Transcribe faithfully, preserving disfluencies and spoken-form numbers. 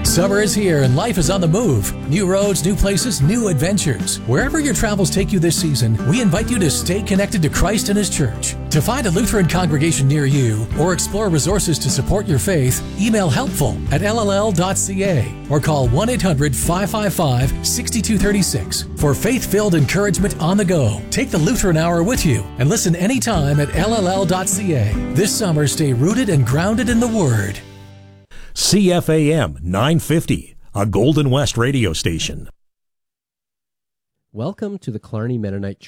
Summer is here and life is on the move. New roads, new places, new adventures. Wherever your travels take you this season, we invite you to stay connected to Christ and His church. To find a Lutheran congregation near you or explore resources to support your faith, email helpful at l l l dot c a or call one eight hundred, five five five, six two three six for faith-filled encouragement on the go. Take the Lutheran Hour with you and listen anytime at l l l dot c a. This summer, stay rooted and grounded in the Word. C F A M nine fifty, a Golden West radio station. Welcome to the Clarny Mennonite Church.